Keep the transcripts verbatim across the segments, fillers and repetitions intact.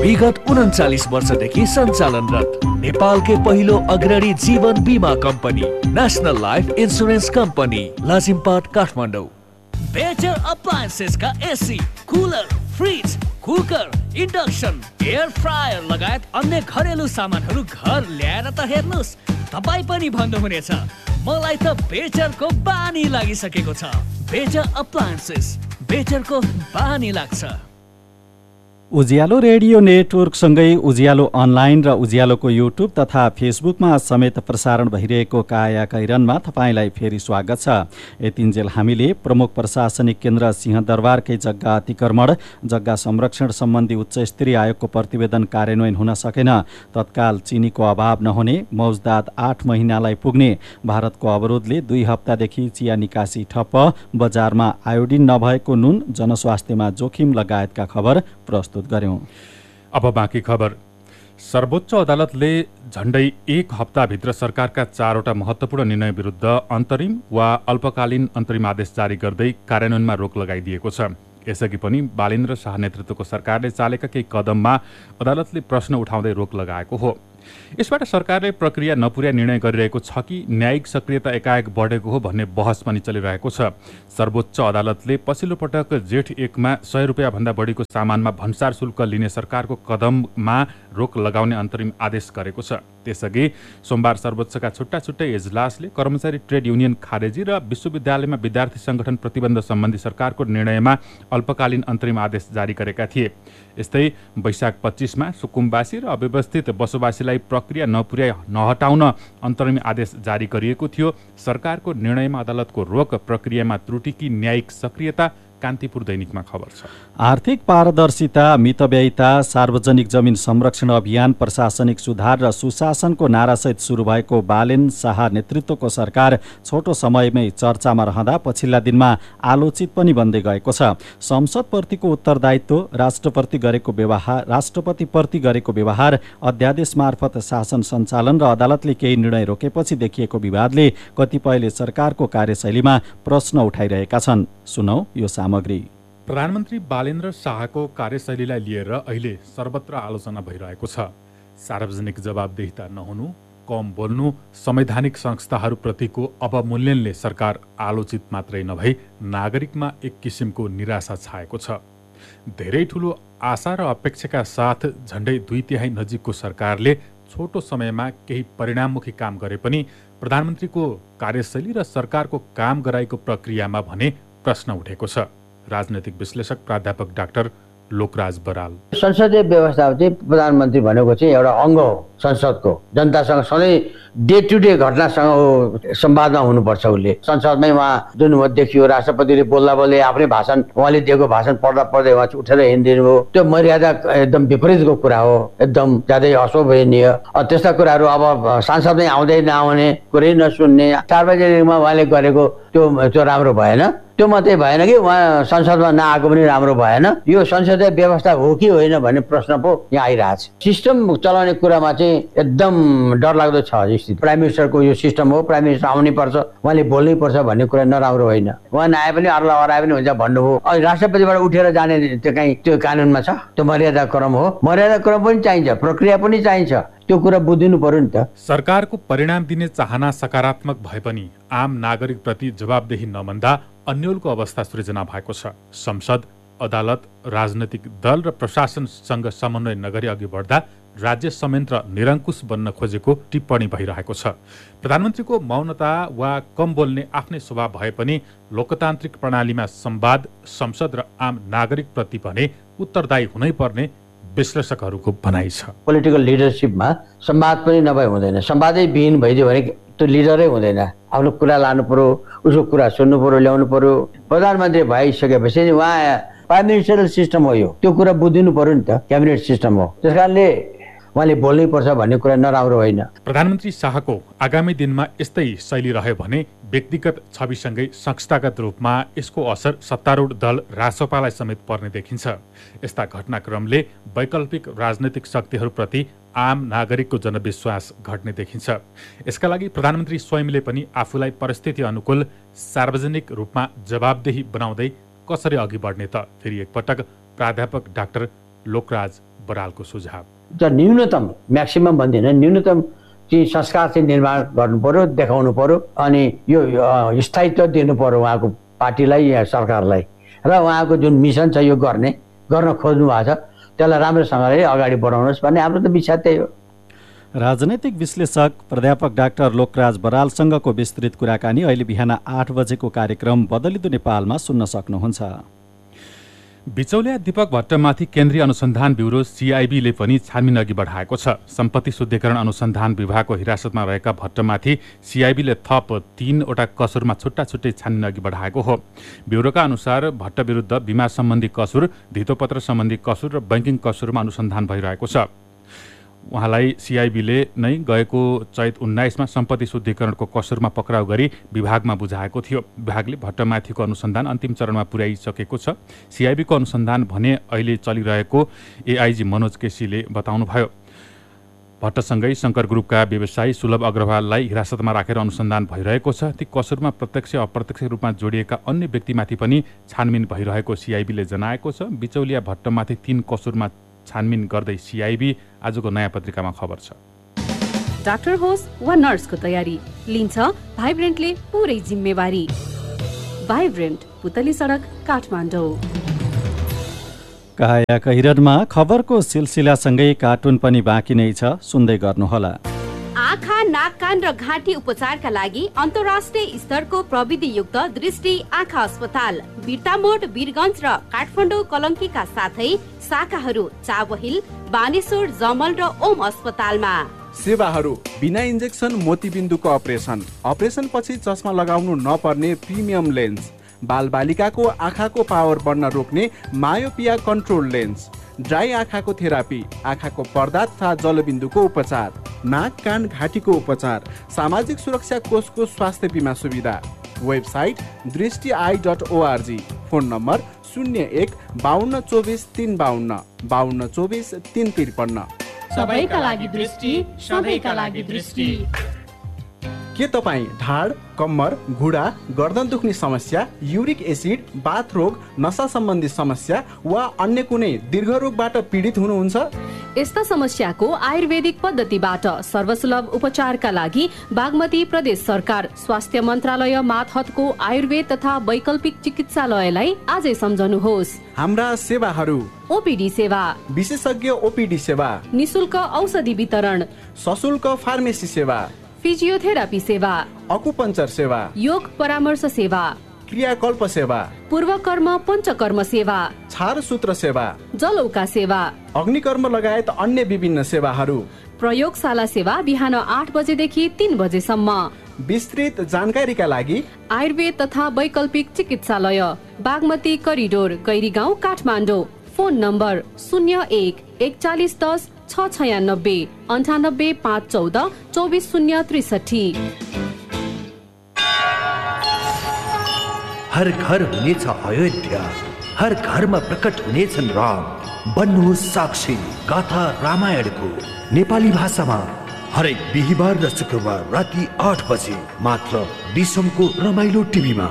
विगत उन्चालिस वर्षदेखि सञ्चालनरत नेपालकै पहिलो अग्रणी जीवन बीमा company national life insurance company Lazimpat Kathmandu. Better appliances का AC, cooler, fridge, cooker, induction, air fryer लगायत अन्य घरेलु सामानहरू घर ल्याएर त हेर्नुस्, तपाईँ पनि भन्नुहुनेछ मलाई त बेटरको बानी लागिसकेको छ। बेटर अप्लायन्सेस, बेटरको बानी लाग्छ। उज्यालो रेडियो नेटवर्कसँगै उज्यालो अनलाइन र उज्यालोको युट्युब तथा फेसबुकमा समेत प्रसारण भइरहेको काया कैरनमा तपाईँलाई फेरि स्वागत छ। यतिन्जेल हामीले प्रमुख प्रशासनिक केन्द्र सिंहदरबारकै जग्गा अतिक्रमण जग्गा संरक्षण सम्बन्धी उच्च स्तरीय आयोगको प्रतिवेदन कार्यान्वयन हुन सकेन, तत्काल चिनीको अभाव नहुने, मौजदात आठ महिनालाई पुग्ने, भारतको अवरोधले दुई हप्तादेखि चिया निकासी ठप्प, बजारमा आयोडिन नभएको नुन, जनस्वास्थ्यमा जोखिम लगायतका खबर प्रस्तुत गर्यौं। अब बाँकी खबर। सर्वोच्च अदालतले झण्डै एक हप्ताभित्र सरकारका चारवटा महत्त्वपूर्ण निर्णय विरुद्ध अन्तरिम वा अल्पकालीन अन्तरिम आदेश जारी गर्दै कार्यान्वयनमा रोक लगाइदिएको छ। यसअघि पनि बालेन्द्र शाह नेतृत्वको सरकारले चालेका केही कदममा अदालतले प्रश्न उठाउँदै रोक लगाएको हो। यसबाट सरकारले प्रक्रिया नपुर्याई निर्णय गरिरहेको छ कि न्यायिक सक्रियता एकाएक बढेको हो भन्ने बहस पनि चलिरहेको छ। सर्वोच्च अदालतले पछिल्लो पटक जेठ एकमा सय रुपियाँ भन्दा बढीको सामानमा भन्सार शुल्क लिने सरकारको कदममा रोक लगाउने अन्तरिम आदेश गरेको छ। त्यसअघि सोमबार सर्वोच्चका छुट्टा छुट्टै इजलासले कर्मचारी ट्रेड युनियन खारेजी र विश्वविद्यालयमा विद्यार्थी संगठन प्रतिबन्ध सम्बन्धी सरकारको निर्णयमा अल्पकालीन अन्तरिम आदेश जारी गरेका थिए। यस्तै वैशाख पच्चीसमा सुकुम्बासी र अव्यवस्थित बसोबासीलाई प्रक्रिया नपुर्याई नहटाउन अन्तरिम आदेश जारी गरिएको थियो। सरकारको निर्णयमा अदालतको रोक, प्रक्रियामा त्रुटि कि न्यायिक सक्रियता, कान्तिपुर दैनिकमा खबर छ। आर्थिक पारदर्शिता, मितव्ययिता, सार्वजनिक जमिन संरक्षण अभियान, प्रशासनिक सुधार र सुशासनको नारासहित सुरु भएको बालेन शाह नेतृत्वको सरकार छोटो समयमै चर्चामा रहँदा पछिल्ला दिनमा आलोचित पनि बन्दै गएको छ। संसदप्रतिको उत्तरदायित्व, राष्ट्रप्रति गरेको व्यवहार राष्ट्रपतिप्रति गरेको व्यवहार, अध्यादेश मार्फत शासन सञ्चालन र अदालतले केही निर्णय रोकेपछि देखिएको विवादले कतिपयले सरकारको कार्यशैलीमा प्रश्न उठाइरहेका छन्। सुनौ यो सामग्री। प्रधानमन्त्री बालेन्द्र शाहको कार्यशैलीलाई लिएर अहिले सर्वत्र आलोचना भइरहेको छ। सार्वजनिक जवाबदेहिता नहुनु, कम बोल्नु, संवैधानिक संस्थाहरूप्रतिको अवमूल्यनले सरकार आलोचित मात्रै नभई नागरिकमा एक किसिमको निराशा छाएको छ। धेरै ठूलो आशा र अपेक्षाका साथ झण्डै दुई तिहाई नजिकको सरकारले छोटो समयमा केही परिणाममुखी काम गरे पनि प्रधानमन्त्रीको कार्यशैली र सरकारको काम गराएको प्रक्रियामा भने प्रश्न उठेको छ। राजनैतिक विश्लेषक प्राध्यापक डाक्टर लोकराज बराल। संसदीय व्यवस्था चाहिँ प्रधानमन्त्री भनेको चाहिँ एउटा अङ्ग हो संसदको। जनतासँग सधैँ डे टु डे घटनासँग संवादमा हुनुपर्छ। उसले संसदमै उहाँ जुन देखियो राष्ट्रपतिले बोल्दा बोल्दै आफ्नै भाषण उहाँले दिएको भाषण पढ्दा पढ्दै उहाँ उठेर हिँडिदिनु हो, त्यो मर्यादा एकदम विपरीतको कुरा हो, एकदम ज्यादै अशोभनीय। त्यस्ता कुराहरू अब सांसदमै आउँदै नआउने, कुरै नसुन्ने, सार्वजनिकमा उहाँले गरेको त्यो त्यो राम्रो भएन। त्यो मात्रै भएन कि उहाँ संसदमा नआएको पनि राम्रो भएन। यो संसदीय व्यवस्था हो कि होइन भन्ने प्रश्न पो यहाँ आइरहेछ। सिस्टम चलाउने कुरामा चाहिँ एकदम डरलाग्दो छ स्थिति। प्राइम मिनिस्टरको यो सिस्टम हो, प्राइम मिनिस्टर आउनै पर्छ, उहाँले बोल्नै पर्छ भन्ने कुरा नराम्रो होइन। उहाँ नआए पनि अरूलाई हराए पनि हुन्छ भन्नुभयो। अनि राष्ट्रपतिबाट उठेर जाने त्यो कहीँ त्यो कानुनमा छ? त्यो मर्यादा क्रम हो। मर्यादा क्रम पनि चाहिन्छ, प्रक्रिया पनि चाहिन्छ। त्यो कुरा बुझिनु पर्यो नि त। सरकारको परिणाम दिने चाहना सकारात्मक भए पनि आम नागरिकप्रति जवाबदेही नमन्दा अन्यलको अवस्था सृजना भएको छ। संसद, अदालत, राजनैतिक दल र प्रशासनसँग समन्वय नगरी अघि बढ्दा राज्य संयन्त्र निरङ्कुश बन्न खोजेको टिप्पणी भइरहेको छ। प्रधानमन्त्रीको मौनता वा कम बोल्ने आफ्नै स्वभाव भए पनि लोकतान्त्रिक प्रणालीमा संवाद, संसद र आम नागरिकप्रति भने उत्तरदायी हुनै पर्ने विश्लेषकहरूको भनाइ छ। पोलिटिकल लिडरसिपमा संवाद पनि नभए हुँदैन। संवादै विहीन भइदियो भने त्यो लिडरै हुँदैन। आफ्नो कुरा लानु पर्यो, उसको कुरा सुन्नु पर्यो, ल्याउनु पर्यो। प्रधानमन्त्री भइसकेपछि उहाँ प्राइम मिनिस्टरल सिस्टम हो, यो त्यो कुरा बुझिनु पर्यो नि त। क्याबिनेट सिस्टम हो, त्यस कारणले उहाँले बोल्नै पर्छ भन्ने कुरा नराम्रो होइन। प्रधानमन्त्री शाहको आगामी दिनमा यस्तै शैली रह्यो भने व्यक्तिगत छविसँगै संस्थागत रूपमा यसको असर सत्तारूढ दल रासपालाई समेत पर्ने देखिन्छ। यस्ता घटनाक्रमले वैकल्पिक राजनैतिक शक्तिहरूप्रति आम नागरिकको जनविश्वास घट्ने देखिन्छ। यसका लागि प्रधानमन्त्री स्वयंले पनि आफूलाई परिस्थिति अनुकूल सार्वजनिक रूपमा जवाबदेही बनाउँदै कसरी अघि बढ्ने त? फेरि एकपटक प्राध्यापक डाक्टर लोकराज बरालको सुझाव। त न्यूनतम म्याक्सिमम भन्दैन, न्यूनतम चाहिँ संस्कार चाहिँ निर्माण गर्नु पर्यो, देखाउनु पर्यो, अनि यो स्थायित्व दिनु पर्यो उहाँको पार्टीलाई या सरकारलाई, र उहाँको जुन मिसन छ यो गर्ने गर्न खोज्नु भएको छ त्यसलाई राम्रोसँगले अगाडि बढाउनुहोस् भन्ने हाम्रो त विचार त्यही हो। राजनैतिक विश्लेषक प्राध्यापक डाक्टर लोकराज बरालसँगको विस्तृत कुराकानी अहिले बिहान आठ बजेको कार्यक्रम बदलिदो नेपालमा सुन्न सक्नुहुन्छ। बिचौलिया दीपक भट्टमाथि केन्द्रीय अनुसन्धान ब्युरो सिआइबीले पनि छानबिन अघि बढाएको छ। सम्पत्ति शुद्धिकरण अनुसन्धान विभागको हिरासतमा रहेका भट्टमाथि सिआइबीले थप तीनवटा कसुरमा छुट्टा छुट्टै छानबिन अघि बढाएको हो। ब्युरोका अनुसार भट्ट विरुद्ध बिमा सम्बन्धी कसुर, धितोपत्र सम्बन्धी कसुर र बैंकिङ कसुरमा अनुसन्धान भइरहेको छ। उहाँलाई सिआइबीले नै गएको चैत उन्नाइसमा सम्पत्ति शुद्धिकरणको कसुरमा पक्राउ गरी विभागमा बुझाएको थियो। विभागले भट्टमाथिको अनुसन्धान अन्तिम चरणमा पुर्याइसकेको छ। सिआइबीको अनुसन्धान भने अहिले चलिरहेको एआइजी मनोज केसीले बताउनुभयो। भट्टसँगै शङ्कर ग्रुपका व्यवसायी सुलभ अग्रवाललाई हिरासतमा राखेर अनुसन्धान भइरहेको छ। ती कसुरमा प्रत्यक्ष अप्रत्यक्ष रूपमा जोडिएका अन्य व्यक्तिमाथि पनि छानबिन भइरहेको सिआइबीले जनाएको छ। बिचौलिया भट्टमाथि तीन कसुरमा छानबिन गर्दै सिआइबी आजको नयाँ पत्रिकामा खबर छ। डाक्टर होस् वा नर्सको तयारी लिन्छ भाइब्रेन्टले पुरै जिम्मेवारी। भाइब्रेन्ट, पुतली सडक, काठमाडौँ। काया कैरनमा खबरको सिलसिलासँगै कार्टुन पनि बाँकी नै छ, सुन्दै गर्नुहोला। आँखा, नाक, कान र घाँटी उपचारका लागि अन्तर्राष्ट्रिय स्तरको प्रविधियुक्त दृष्टि आँखा अस्पताल बिर्तामोड, वीरगञ्ज र काठमाडौँ कलङ्कीका साथै शाखाहरू चाबहिल, बानेश्वर, जमल र ओम अस्पतालमा। सेवाहरू बिना इन्जेक्सन मोतीबिन्दुको अपरेसन, अपरेसन पछि चस्मा लगाउनु नपर्ने प्रिमियम लेन्स, बालबालिकाको आँखाको पावर बढ्न रोक्ने मायोपिया कन्ट्रोल लेन्स, ड्राई आँखाको थेरापी, आँखाको पर्दा तथा जलबिन्दुको उपचार, नाक, कान, घाँटीको उपचार, सामाजिक सुरक्षा कोषको स्वास्थ्य बिमा सुविधा। वेबसाइट दृष्टि I dot ORG. Phone number शून्य एक बाहन्न चौबिस तीन बाहन्न बाहन्न चौबिस तीन त्रिपन्न। सबैका लागि दृष्टि, सधैँका लागि दृष्टि। के तपाईँ ढाड, कम्मर, घुँडा, गर्दन दुख्ने समस्या, युरिक एसिड, बाथ रोग, नसा सम्बन्धी समस्या वा अन्य कुनै दीर्घ रोगबाट पीडित हुनुहुन्छ? यस्ता समस्याको आयुर्वेदिक पद्धतिबाट सर्वसुलभ उपचारका लागि बागमती प्रदेश सरकार स्वास्थ्य मन्त्रालय मातहतको आयुर्वेद तथा वैकल्पिक चिकित्सालयलाई आजै सम्झनुहोस्। हाम्रा सेवाहरू: ओपीडी सेवा, विशेषज्ञ ओपीडी सेवा, निशुल्क औषधि वितरण, सशुल्क फार्मेसी सेवा, फिजियोथेरापी सेवा, अकुपञ्चर सेवा, योग परामर्श सेवा, क्रियाकल्प सेवा, पूर्वकर्म पञ्चकर्म सेवा, छारसूत्र सेवा, जलौका सेवा, अग्निकर्म लगायत अन्य विभिन्न सेवाहरू। प्रयोगशाला सेवा बिहान आठ बजेदेखि तीन बजेसम्म। विस्तृत जानकारीका लागि आयुर्वेद तथा वैकल्पिक चिकित्सालय, Bagmati corridor, Gairigaun, Kathmandu. Phone number शून्य एक एकचालिस दस छ छयानब्बे अन्ठानब्बे पाँच चौध चौबिस शून्य त्रिसठी। हर घर हुनेछ अयोध्या, हर घरमा प्रकट हुनेछन् राम। बन्नुहोस् साक्षी गाथा रामायणको नेपाली भाषामा हरेक बिहिबार र शुक्रबार राति आठ बजे मात्र डिसमको रमाइलो टिभीमा।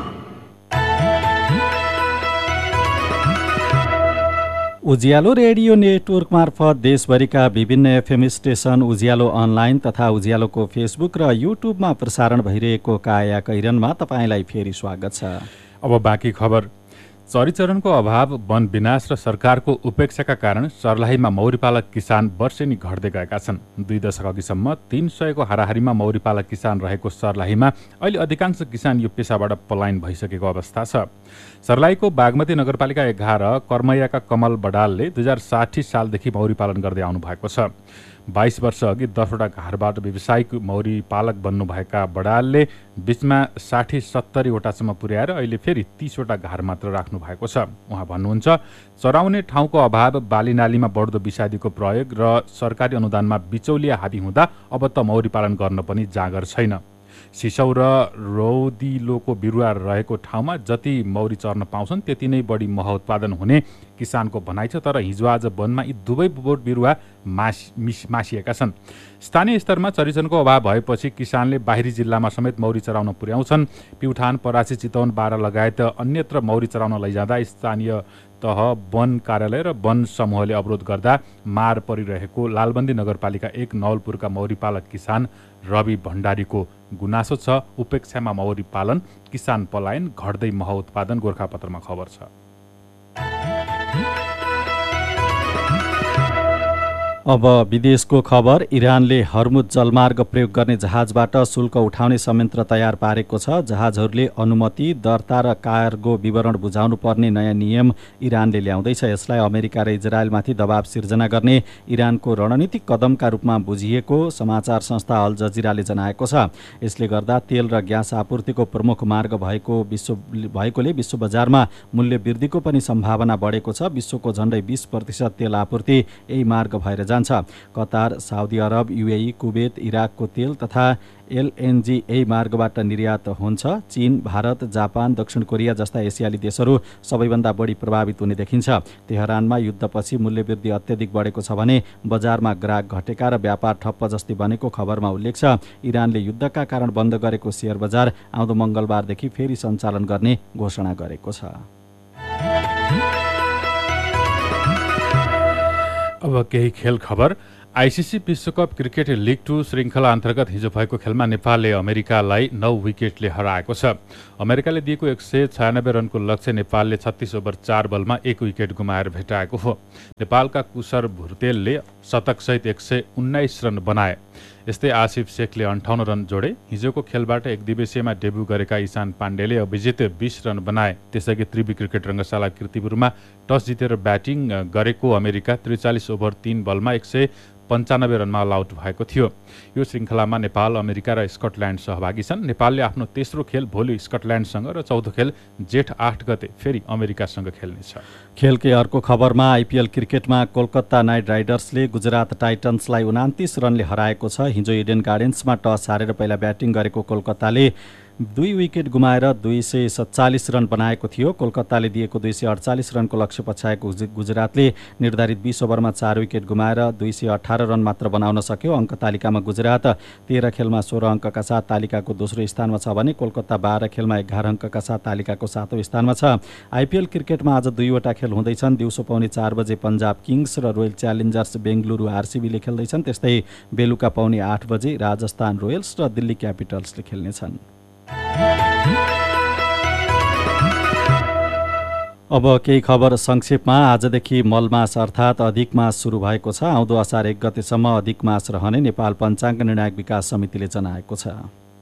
उज्यालो रेडियो नेटवर्क मार्फत देशभरिका विभिन्न एफएम स्टेशन, उज्यालो अनलाइन तथा उज्यालोको फेसबुक र युट्युबमा प्रसारण भइरहेको काया कैरनमा तपाईँलाई फेरि स्वागत छ। अब बाँकी खबर। चरीचरणको अभाव, वन विनाश र सरकारको उपेक्षाका कारण सर्लाहीमा मौरीपालक किसान वर्षेनी घट्दै गएका छन्। दुई दशक अघिसम्म तीन सयको हाराहारीमा मौरीपालक किसान रहेको सर्लाहीमा अहिले अधिकांश किसान यो पेसाबाट पलायन भइसकेको अवस्था छ। सर्लाहीको बागमती नगरपालिका एघार कर्मैयाका कमल बडालले दुई हजार साठी सालदेखि मौरी पालन गर्दै आउनु भएको छ। बाइस वर्ष अघि दसवटा घरबाट व्यावसायिक मौरी पालक बन्नुभएका बडालले बिचमा साठी सत्तरीवटासम्म पुर्याएर अहिले फेरि तीसवटा घर मात्र राख्नु भएको छ। उहाँ भन्नुहुन्छ, चराउने ठाउँको अभाव, बालीनालीमा बढ्दो विषादीको प्रयोग र सरकारी अनुदानमा बिचौलिया हाबी हुँदा अब त मौरी पालन गर्न पनि जाँगर छैन। सिसौ र रौदिलोको बिरुवा रहेको ठाउँमा जति मौरी चर्न पाउँछन् त्यति नै बढी मह उत्पादन हुने किसानको भनाइ छ। तर हिजो आज वनमा यी दुवै बोट बिरुवा मास मासिएका छन्। स्थानीय स्तरमा चरीचरणको अभाव भएपछि किसानले बाहिरी जिल्लामा समेत मौरी चराउन पुर्याउँछन्। प्युठान, परासी, चितवन, बारा लगायत अन्यत्र मौरी चराउन लैजाँदा स्थानीय तह वन कार्यालय र वन समूहले अवरोध गर्दा मार परिरहेको लालबन्दी नगरपालिका एक नवलपुरका मौरी पालक किसान रवि भण्डारीको गुनासो छ। उपेक्षामा मौरी पालन, किसान पलायन, घट्दै मह उत्पादन गोरखापत्रमा खबर छ। अब विदेशको खबर। इरानले हर्मुज जलमार्ग प्रयोग गर्ने जहाजबाट शुल्क उठाउने संयन्त्र तयार पारेको छ। जहाजहरूले अनुमति, दर्ता र कार्गो विवरण बुझाउनु पर्ने नयाँ नियम इरानले ल्याउँदैछ। यसलाई अमेरिका र इजरायलमाथि दबाव सिर्जना गर्ने इरानको रणनीतिक कदमका रूपमा बुझिएको समाचार संस्था अल जजिराले जनाएको छ। यसले गर्दा तेल र ग्यास आपूर्तिको प्रमुख मार्ग भएको विश्व भएकोले विश्व बजारमा मूल्य वृद्धिको पनि सम्भावना बढेको छ। विश्वको झन्डै बीस प्रतिशत तेल आपूर्ति यही मार्ग भएर जान्छ। Qatar, Saudi Arab, UAE, Kuwait, इराकको तेल तथा एलएनजी यही मार्गबाट निर्यात हुन्छ। चीन, भारत, जापान, दक्षिण कोरिया जस्ता एसियाली देशहरू सबैभन्दा बढी प्रभावित हुने देखिन्छ। तेहरानमा युद्धपछि मूल्यवृद्धि अत्यधिक बढेको छ भने बजारमा ग्राहक घटेका र व्यापार ठप्प जस्ती बनेको खबरमा उल्लेख छ। इरानले युद्धका कारण बन्द गरेको शेयर बजार आउँदो मङ्गलबारदेखि फेरि सञ्चालन गर्ने घोषणा गरेको छ। अब केही खेल खबर। आइसिसी विश्वकप क्रिकेट लिग टू श्रृङ्खला अन्तर्गत हिजो भएको खेलमा नेपालले अमेरिकालाई नौ विकेटले हराएको छ। अमेरिकाले दिएको एक सय छयानब्बे रनको लक्ष्य नेपालले छत्तीस ओभर चार बलमा एक विकेट गुमाएर भेटाएको हो। नेपालका कुशर भुर्तेलले शतकसहित एक सय उन्नाइस रन बनाए। यस्तै आसिफ शेखले अन्ठाउन्न रन जोडे। हिजोको खेलबाट एक दिवसीयमा डेब्यू गरेका इशान पाण्डेले अभिजित बीस रन बनाए। त्यसअघि त्रिवी क्रिकेट रङ्गशाला कीर्तिपुरमा टस जितेर ब्याटिङ गरेको अमेरिका त्रिचालिस ओभर तीन बलमा एक सय पन्चानब्बे रनमा अल आउट भएको थियो। यो श्रृङ्खलामा नेपाल, अमेरिका र स्कटल्यान्ड सहभागी छन्। नेपालले आफ्नो तेस्रो खेल भोलि स्कटल्यान्डसँग र चौथो खेल जेठ आठ गते फेरि अमेरिकासँग खेल्नेछ। खेलकै अर्को खबरमा आइपिएल क्रिकेटमा कोलकाता नाइट राइडर्सले गुजरात टाइटन्सलाई उनान्तिस रनले हराएको छ। हिजो इडेन गार्डन्समा टस हारेर पहिला ब्याटिङ गरेको कोलकाताले दुई विकेट गुमाएर दुई सय सत्तालिस रन बनाएको थियो। कोलकाताले दिएको दुई सय अडचालिस रनको लक्ष्य पछ्याएको गुजरातले निर्धारित बीस ओभरमा चार विकेट गुमाएर दुई सय अठार रन मात्र बनाउन सक्यो। अङ्क तालिकामा गुजरात तेह्र खेलमा सोह्र अङ्कका साथ तालिकाको दोस्रो स्थानमा छ भने कोलकाता बाह्र खेलमा एघार अङ्कका साथ तालिकाको सातौँ स्थानमा छ। आइपिएल क्रिकेटमा आज दुईवटा खेल हुँदैछन्। दिउँसो पाउने चार बजे पन्जाब किङ्स र रोयल च्यालेन्जर्स बेङ्गलुरु आरसिबीले खेल्दैछन्। त्यस्तै बेलुका पाउने आठ बजे राजस्थान रोयल्स र दिल्ली क्यापिटल्सले खेल्नेछन्। अब केही खबर संक्षेपमा। आजदेखि मलमास अर्थात् अधिक मास सुरु भएको छ। आउँदो असार एक गतेसम्म अधिक मास रहने नेपाल पञ्चाङ्ग निर्णायक विकास समितिले जनाएको छ।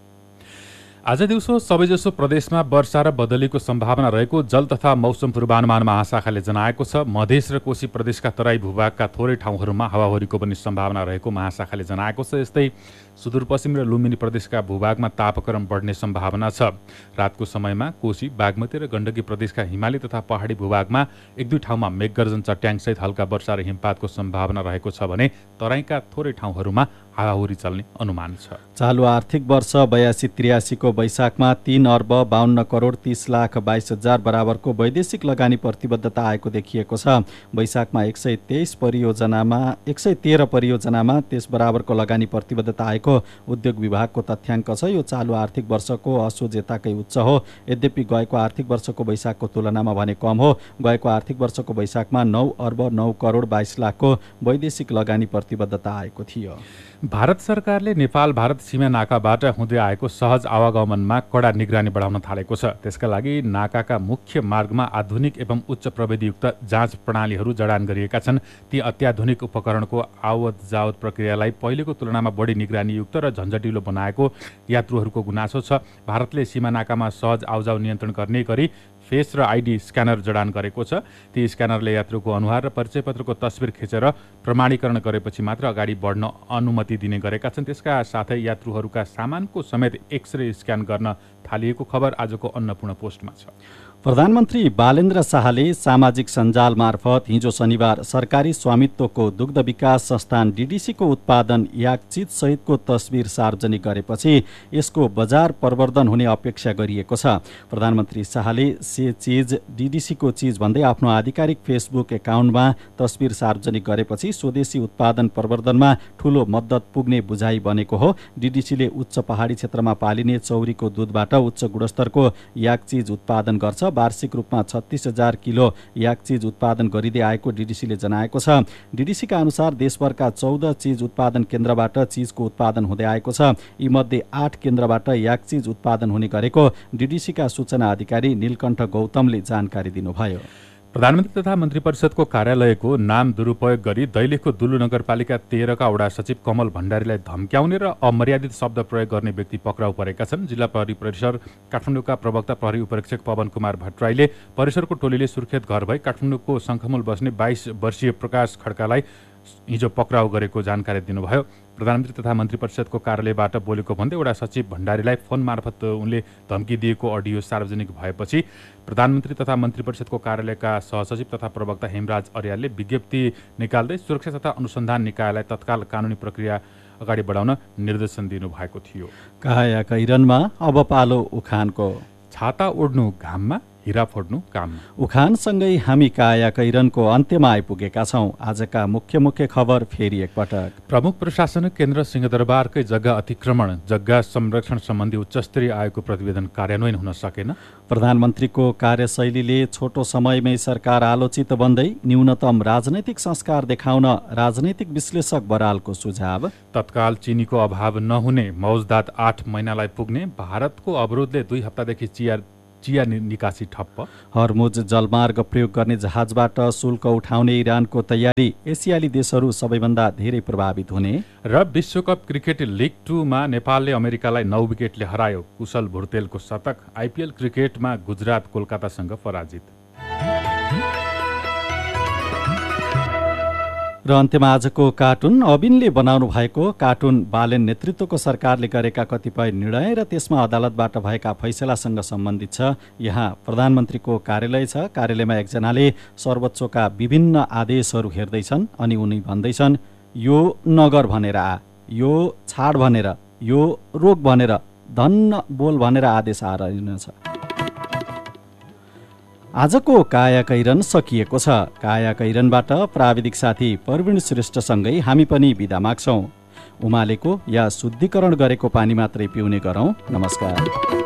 आज दिउँसो सबैजसो प्रदेशमा वर्षा र बदलीको सम्भावना रहेको जल तथा मौसम पूर्वानुमान महाशाखाले जनाएको छ। मधेस र कोशी प्रदेशका तराई भूभागका थोरै ठाउँहरूमा हावाहुरीको पनि सम्भावना रहेको महाशाखाले जनाएको छ। यस्तै सुदूरपश्चिम र लुम्बिनी प्रदेशका भूभागमा तापक्रम बढ्ने सम्भावना छ। रातको समयमा कोशी, बागमती र गण्डकी प्रदेशका हिमाली तथा पहाडी भूभागमा एक दुई ठाउँमा मेघगर्जन चट्याङसहित हल्का वर्षा र हिमपातको सम्भावना रहेको छ भने तराईका थोरै ठाउँहरूमा हावाहुरी चल्ने अनुमान छ। चालु आर्थिक वर्ष बयासी त्रियासीको वैशाखमा तीन अर्ब बाहन्न करोड तीस लाख बाइस हजार बराबरको वैदेशिक लगानी प्रतिबद्धता आएको देखिएको छ। वैशाखमा एक सय तेइस परियोजनामा एक सय तेह्र परियोजनामा त्यस बराबरको लगानी प्रतिबद्धता आएको उद्योग विभागको तथ्याङ्क छ। यो चालु आर्थिक वर्षको असोजेताकै उच्च हो। यद्यपि गएको आर्थिक वर्षको वैशाखको तुलनामा भने कम हो। गएको आर्थिक वर्षको वैशाखमा नौ अर्ब नौ करोड बाइस लाखको वैदेशिक लगानी प्रतिबद्धता आएको थियो। भारत सरकारले नेपाल भारत सीमा नाकाबाट हुँदै आएको सहज आवागमनमा कडा निगरानी बढाउन थालेको छ। त्यसका लागि नाकाका मुख्य मार्गमा आधुनिक एवं उच्च प्रविधियुक्त जाँच प्रणालीहरू जडान गरिएका छन्। ती अत्याधुनिक उपकरणको आवत जावत प्रक्रियालाई पहिलेको तुलनामा बढी निगरानीयुक्त र झन्झटिलो बनाएको यात्रुहरूको गुनासो छ। भारतले सीमा नाकामा सहज आउजाउ नियन्त्रण गर्ने गरी फेस र आइडी स्क्यानर जडान गरेको छ। ती स्क्यानरले यात्रुको अनुहार र परिचय पत्रको तस्बिर खिचेर प्रमाणीकरण गरेपछि मात्र अगाडि बढ्न अनुमति दिने गरेका छन्। त्यसका साथै यात्रुहरूका सामानको समेत एक्सरे स्क्यान गर्न थालिएको खबर आजको अन्नपूर्ण पोस्टमा छ। प्रधानमन्त्री बालेन्द्र शाहले सामाजिक सञ्जाल मार्फत हिजो शनिबार सरकारी स्वामित्वको दुग्ध विकास संस्थान डिडिसीको उत्पादन याकचिज सहितको तस्बिर सार्वजनिक गरेपछि यसको बजार प्रवर्धन हुने अपेक्षा गरिएको छ। प्रधानमन्त्री शाहले से चिज डिडिसीको चिज भन्दै आफ्नो आधिकारिक फेसबुक एकाउन्टमा तस्बिर सार्वजनिक गरेपछि स्वदेशी उत्पादन प्रवर्धनमा ठूलो मद्दत पुग्ने बुझाइ बनेको हो। डिडिसीले उच्च पहाडी क्षेत्रमा पालिने चौरीको दूधबाट उच्च गुणस्तरको याकचिज उत्पादन गर्छ। वार्षिक रूपमा छत्तीस हजार किलो याक चिज उत्पादन गरिँदै आएको डिडिसीले जनाएको छ। डिडिसीका अनुसार देशभरका चौध चिज उत्पादन केन्द्रबाट चिजको उत्पादन हुँदै आएको छ। यीमध्ये आठ केन्द्रबाट याक चिज उत्पादन हुने गरेको डिडिसीका सूचना अधिकारी नीलकण्ठ गौतमले जानकारी दिनुभयो। प्रधानमन्त्री तथा मन्त्री परिषदको कार्यालयको नाम दुरुपयोग गरी दैलेखको दुल्लु नगरपालिका तेह्रका वडा सचिव कमल भण्डारीलाई धम्क्याउने र अमर्यादित शब्द प्रयोग गर्ने व्यक्ति पक्राउ परेका छन्। जिल्ला प्रहरी परिसर काठमाडौँका प्रवक्ता प्रहरी उपरीक्षक पवन कुमार भट्टराईले परिसरको टोलीले सुर्खेत घर भई काठमाडौँको शङ्खमूल बस्ने बाइस वर्षीय प्रकाश खड्कालाई हिजो पक्राउ गरेको जानकारी दिनुभयो। प्रधानमन्त्री तथा मन्त्री परिषदको कार्यालयबाट बोलेको भन्दै वडा सचिव भण्डारीलाई फोन मार्फत उनले धम्की दिएको अडियो सार्वजनिक भएपछि प्रधानमन्त्री तथा मन्त्री परिषदको कार्यालयका सहसचिव तथा प्रवक्ता हेमराज अर्यालले विज्ञप्ति निकाल्दै सुरक्षा तथा अनुसन्धान निकायलाई तत्काल कानुनी प्रक्रिया अगाडि बढाउन निर्देशन दिनुभएको थियो। काया कैरनमा अब पालो उखानको। छाता ओढ्नु घाममा, हिरा फोड्नु काममा। उखानसँगै हामी काया कैरनको अन्त्यमा आइपुगेका छौँ। आजका मुख्य मुख्य खबर फेरि एकपटक। प्रमुख प्रशासनिक केन्द्र सिंहदरबारकै जग्गा अतिक्रमण जग्गा संरक्षण सम्बन्धी उच्चस्तरीय आयोगको प्रतिवेदन कार्यान्वयन हुन सकेन। प्रधानमन्त्रीको कार्यशैलीले छोटो समयमै सरकार आलोचित बन्दै न्यूनतम राजनैतिक संस्कार देखाउन राजनैतिक विश्लेषक बरालको सुझाव। तत्काल चिनीको अभाव नहुने मौजदात आठ महिनालाई पुग्ने भारतको अवरोधले दुई हप्तादेखि चिया चिया निकासी ठप्प। हर्मुज जलमार्ग प्रयोग गर्ने जहाजबाट शुल्क उठाउने इरानको तयारी। एसियाली देशहरू सबैभन्दा धेरै प्रभावित हुने। र विश्वकप क्रिकेट लिग टूमा नेपालले अमेरिकालाई नौ विकेटले हरायो। कुशल भुर्तेलको शतक। आइपिएल क्रिकेटमा गुजरात कोलकातासँग पराजित। र अन्त्यमा आजको कार्टुन। अबिनले बनाउनु भएको कार्टुन बालेन नेतृत्वको सरकारले गरेका कतिपय निर्णय र त्यसमा अदालतबाट भएका फैसलासँग सम्बन्धित छ। यहाँ प्रधानमन्त्रीको कार्यालय छ। कार्यालयमा एकजनाले सर्वोच्चका विभिन्न आदेशहरू हेर्दैछन् अनि उनी भन्दैछन् यो नगर भनेर आ, यो छाड भनेर, यो रोक भनेर, धन्न बोल भनेर आदेश आइरहेछ। आजको काया कैरन सकिएको छ। काया कैरनबाट प्राविधिक साथी प्रवीण श्रेष्ठसँगै हामी पनि बिदा माग्छौँ। उमालेको या शुद्धिकरण गरेको पानी मात्रै पिउने गरौँ। नमस्कार।